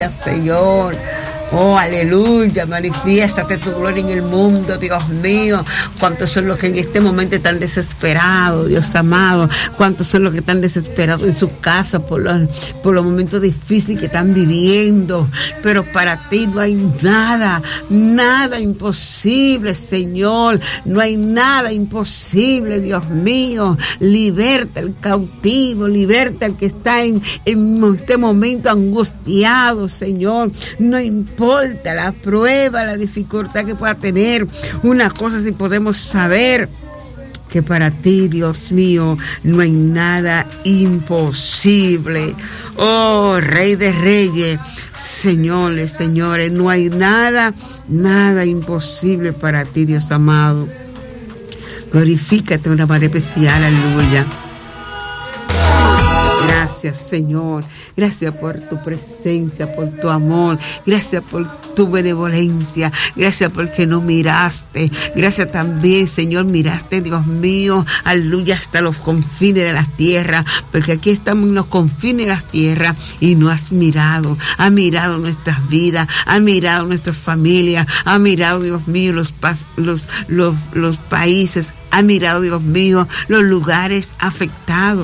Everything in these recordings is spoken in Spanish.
Señor. Oh, aleluya, manifiéstate tu gloria en el mundo, Dios mío. ¿Cuántos son los que en este momento están desesperados, Dios amado? ¿Cuántos son los que están desesperados en su casa por los momentos difíciles que están viviendo? Pero para ti no hay nada imposible, Señor. No hay nada imposible, Dios mío. Liberta al cautivo, liberta al que está en este momento angustiado, Señor. No importa la prueba, la dificultad que pueda tener. Una cosa sí podemos saber, que para ti, Dios mío, no hay nada imposible. Oh, Rey de Reyes, señores, no hay nada imposible para ti, Dios amado. Glorifícate de una manera especial, aleluya. Gracias, Señor. Gracias por tu presencia, por tu amor. Gracias por tu benevolencia. Gracias porque no miraste. Gracias también, Señor, miraste, Dios mío, aleluya, hasta los confines de la tierra. Porque aquí estamos en los confines de la tierra y no has mirado. Ha mirado nuestras vidas, ha mirado nuestras familias, ha mirado, Dios mío, los países, ha mirado, Dios mío, los lugares afectados.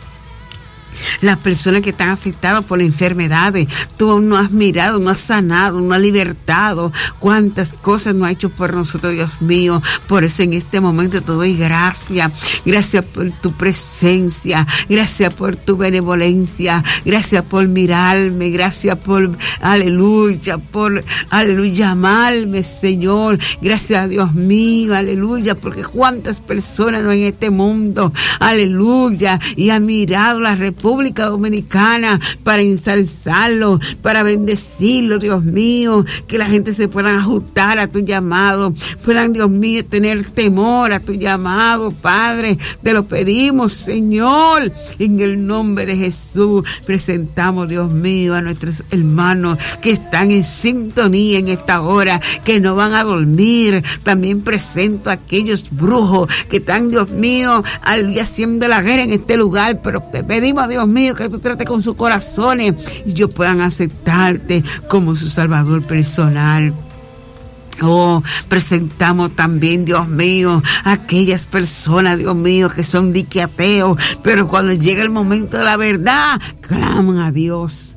Las personas que están afectadas por enfermedades, tú no has mirado, no has sanado, no has libertado. Cuántas cosas no has hecho por nosotros, Dios mío. Por eso en este momento te doy gracias. Gracias por tu presencia, gracias por tu benevolencia, gracias por mirarme, gracias por, aleluya, llamarme, Señor. Gracias, Dios mío, aleluya, porque cuántas personas no en este mundo, aleluya, y ha mirado la República Dominicana para ensalzarlo, para bendecirlo, Dios mío, que la gente se puedan ajustar a tu llamado, puedan, Dios mío, tener temor a tu llamado, Padre. Te lo pedimos, Señor, en el nombre de Jesús. Presentamos, Dios mío, a nuestros hermanos que están en sintonía en esta hora, que no van a dormir. También presento a aquellos brujos que están, Dios mío, haciendo la guerra en este lugar, pero te pedimos, Dios mío, que tú trates con sus corazones y ellos puedan aceptarte como su Salvador personal. Oh, presentamos también, Dios mío, a aquellas personas, Dios mío, que son dique ateos, pero cuando llega el momento de la verdad, claman a Dios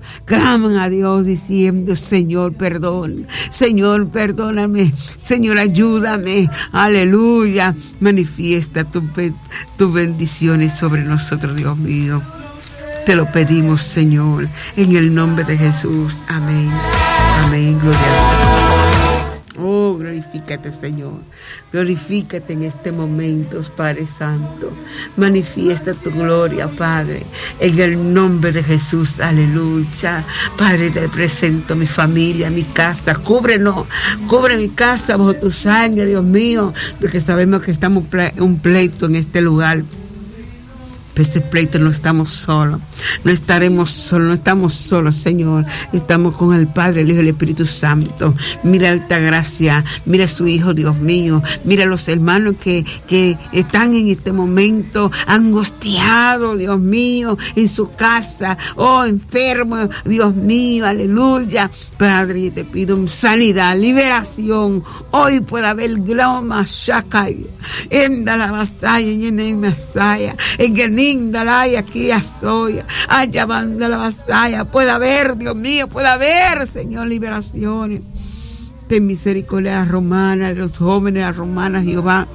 diciendo: Señor, perdón, Señor, perdóname, Señor, ayúdame, aleluya. Manifiesta tus bendiciones sobre nosotros, Dios mío. Te lo pedimos, Señor, en el nombre de Jesús. Amén. Amén. Gloria a Dios. Oh, glorifícate, Señor. Glorifícate en este momento, Padre Santo. Manifiesta tu gloria, Padre, en el nombre de Jesús. Aleluya. Padre, te presento mi familia, mi casa. Cubre mi casa bajo tu sangre, Dios mío, porque sabemos que estamos en un pleito en este lugar. Este pleito no estamos solos, no estaremos solos, no estamos solos, Señor. Estamos con el Padre, el Hijo y el Espíritu Santo. Mira Altagracia, mira a su Hijo, Dios mío. Mira a los hermanos que están en este momento angustiados, Dios mío, en su casa. Oh, enfermos, Dios mío, aleluya. Padre, te pido sanidad, liberación. Hoy puede haber gloma, shakai, enda la masaya, en masaya, en el Indalaya, aquí ya soy, allá banda la vasalla. Puede haber, Dios mío, puede haber, Señor, liberaciones. Ten misericordia de las romanas, de los jóvenes de las romanas, Jehová.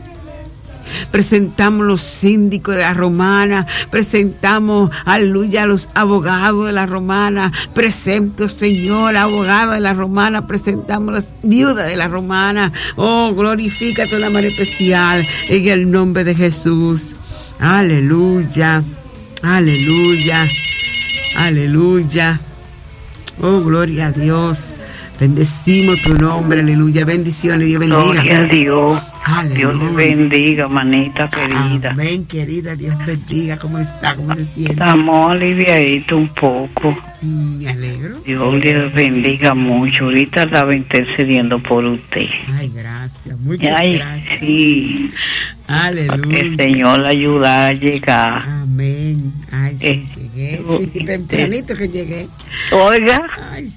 Presentamos los síndicos de la romana, presentamos, aleluya, a los abogados de la romana, presento, Señor, abogados de la romana, presentamos las viudas de la romana. Oh, glorifícate de una manera especial en el nombre de Jesús. Aleluya, aleluya, aleluya. Oh, gloria a Dios. Bendecimos tu nombre, aleluya. Bendiciones, Dios bendiga. Gloria a Dios. Aleluya. Dios le bendiga, manita querida. Amén, querida, Dios bendiga. ¿Cómo está? ¿Cómo se siente? Estamos aliviaditos un poco. Me alegro. Dios le bendiga mucho. Ahorita estaba intercediendo por usted. Ay, gracias, muchas gracias. Sí. Aleluya. Para que el Señor la ayude a llegar. Amén. Ay, sí, qué llegué, sí, tempranito que llegué. Oiga. Ay,